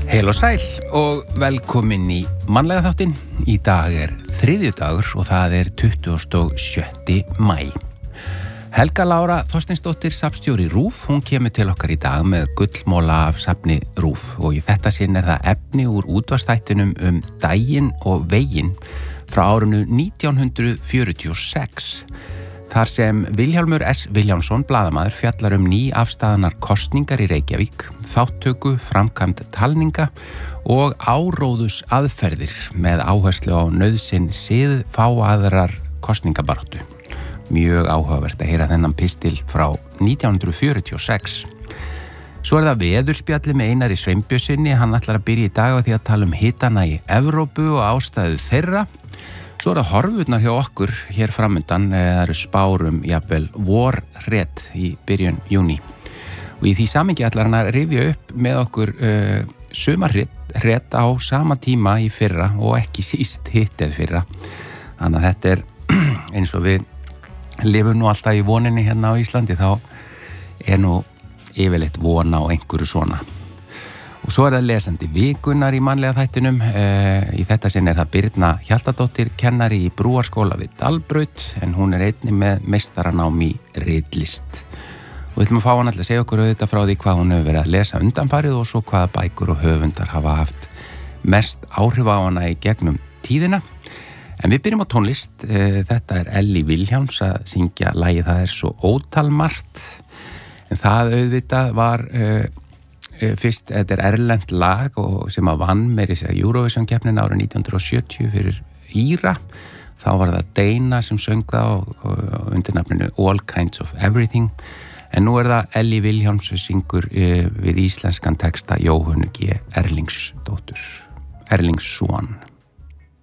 Heil og sæl og velkomin í mannlega þáttinn. Í dag þriðjudagur og það 27. maí. Helga Lára Þorsteinsdóttir, safnstjóri RÚV, hún kemur til okkar í dag með gullmola af safni RÚV og í þetta sinn það efni úr útvarpsþættinum daginn og veginn frá árinu 1946. Þar sem Vilhjálmur S. Vilhjálmsson, blaðamaður, fjallar nýafstaðnar kosningar í Reykjavík, þáttöku, framkvæmd talninga og áróðus aðferðir með áherslu á nauðsyn siðfáaðrar kosningabaráttu. Mjög áhugavert að heyra þennan pistil frá 1946. Svo það veðurspjalli með Einari Sveinbjörnssyni, hann ætlar að byrja í dag á því að tala hitana í Evrópu og ástæðu þeirra. Svo það horfurnar hjá okkur hér framundan, það spár jafnvel vorhret í byrjun júní. Og í því samhengi ætlar hann að rifja upp með okkur sumarhret á sama tíma í fyrra og ekki síst hitt fyrra. Þannig að þetta eins og við lifum nú alltaf í voninni hérna á Íslandi, þá nú yfirleitt vona á einhverju svona. Og svo það lesandi vikunar í mannlega þættinum. Í þetta sinn það Birna Hjaltadóttir, kennari í brúarskóla við Dalbraut, en hún einnig með meistaranám í ritlist. Og við ætlum að fá hann að segja okkur auðvitað frá því hvað hún hefur verið að lesa undanfarið og svo hvaða bækur og höfundar hafa haft mest áhrif á hana í gegnum tíðina. En við byrjum á tónlist. Þetta Elli Vilhjálms að syngja lagið Það svo ótalmargt. En það auðvitað var fyrst, þetta erlent lag og sem að vann meira í Eurovision-keppnin árið 1970 fyrir Íra. Þá var það Deina sem söng það og undir nafninu All Kinds of Everything. En nú það Elli Vilhjálms sem syngur við íslenskan texta Jóhönnu G. Erlingsson.